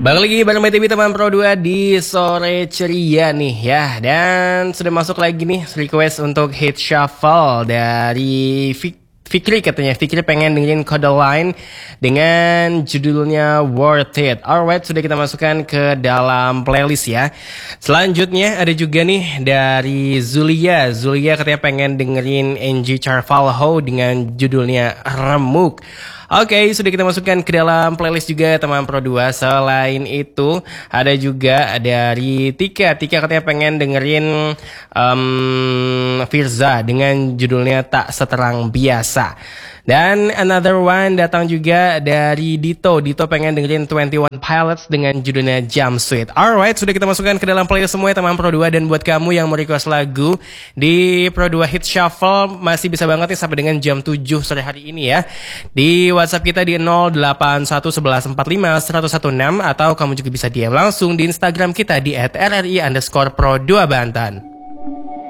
Balik lagi bareng BTV teman Pro 2 di sore ceria nih ya. Dan sudah masuk lagi nih request untuk hit shuffle dari Fikri katanya. Fikri pengen dengerin Kode Line dengan judulnya Worth It. Alright, sudah kita masukkan ke dalam playlist ya. Selanjutnya ada juga nih dari Zulia. Zulia katanya pengen dengerin NG Carvalho dengan judulnya Remuk. Oke, sudah kita masukkan ke dalam playlist juga teman Pro 2. Selain itu ada juga dari Tika. Tika katanya pengen dengerin Firza dengan judulnya Tak Seterang Biasa. Dan another one datang juga dari Dito. Dito pengen dengerin 21 Pilots dengan judulnya Jumpsuit. Alright, sudah kita masukkan ke dalam playlist semua ya teman Pro 2. Dan buat kamu yang mau request lagu di Pro 2 Hit Shuffle masih bisa banget nih sampai dengan jam 7 sore hari ini ya. Di WhatsApp kita di 08111451016 atau kamu juga bisa DM langsung di Instagram kita di @rri_pro2banten.